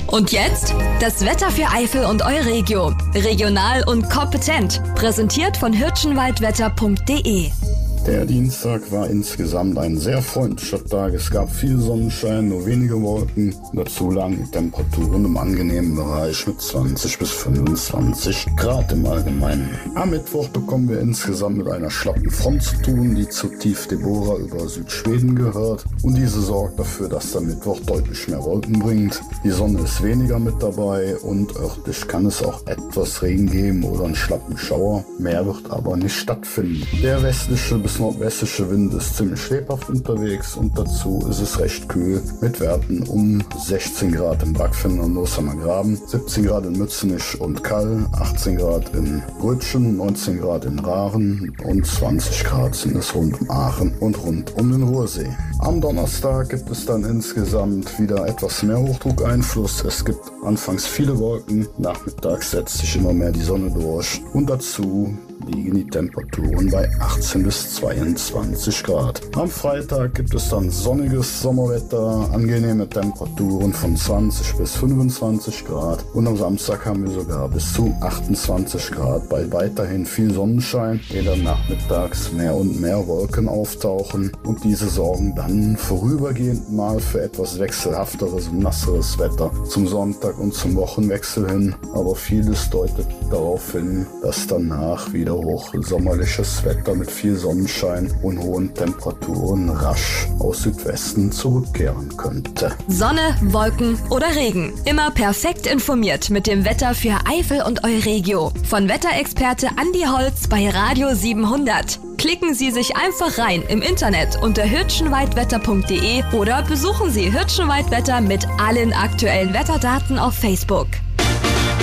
Und jetzt das Wetter für Eifel und Euregio. Regional und kompetent. Präsentiert von hirschenwaldwetter.de. Der Dienstag war insgesamt ein sehr freundlicher Tag. Es gab viel Sonnenschein, nur wenige Wolken. Dazu lagen die Temperaturen im angenehmen Bereich mit 20 bis 25 Grad im Allgemeinen. Am Mittwoch bekommen wir insgesamt mit einer schlappen Front zu tun, die zu Tief Deborah über Südschweden gehört. Und diese sorgt dafür, dass der Mittwoch deutlich mehr Wolken bringt. Die Sonne ist weniger mit dabei und örtlich kann es auch etwas Regen geben oder einen schlappen Schauer. Mehr wird aber nicht stattfinden. Der westliche bis nordwestliche Wind ist ziemlich lebhaft unterwegs und dazu ist es recht kühl mit Werten um 16 Grad im Backfinder und Nosamer Graben, 17 Grad in Mützenich und Kall, 18 Grad in Brötchen, 19 Grad in Rahren und 20 Grad sind es rund um Aachen und rund um den Ruhrsee. Am Donnerstag gibt es dann insgesamt wieder etwas mehr Hochdruckeinfluss. Es gibt anfangs viele Wolken, nachmittags setzt sich immer mehr die Sonne durch und dazu liegen die Temperaturen bei 18 bis 22 Grad. Am Freitag gibt es dann sonniges Sommerwetter, angenehme Temperaturen von 20 bis 25 Grad und am Samstag haben wir sogar bis zu 28 Grad bei weiterhin viel Sonnenschein, ehe dann nachmittags mehr und mehr Wolken auftauchen und diese sorgen dann vorübergehend mal für etwas wechselhafteres und nasseres Wetter zum Sonntag und zum Wochenwechsel hin, aber vieles deutet darauf hin, dass danach wieder hochsommerliches Wetter mit viel Sonnenschein und hohen Temperaturen rasch aus Südwesten zurückkehren könnte. Sonne, Wolken oder Regen. Immer perfekt informiert mit dem Wetter für Eifel und Euregio. Von Wetterexperte Andi Holz bei Radio 700. Klicken Sie sich einfach rein im Internet unter hirschenwaldwetter.de oder besuchen Sie Hirschenwaldwetter mit allen aktuellen Wetterdaten auf Facebook.